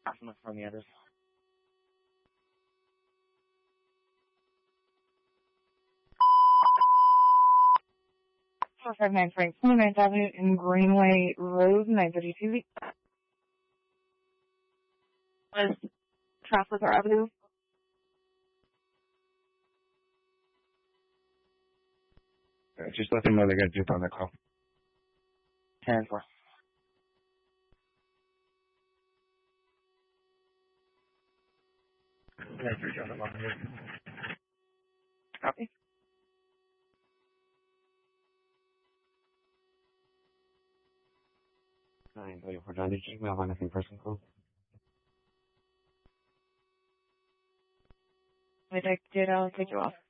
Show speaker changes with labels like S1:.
S1: from the others.
S2: 459 Frank, 29th Avenue in Greenway Road, 932. Was Trafalgar Avenue.
S3: Just let them know they got Duke on the call.
S1: 10-4.
S2: Copy.
S3: For John, did you email my missing person call?
S2: I did, I'll take you off.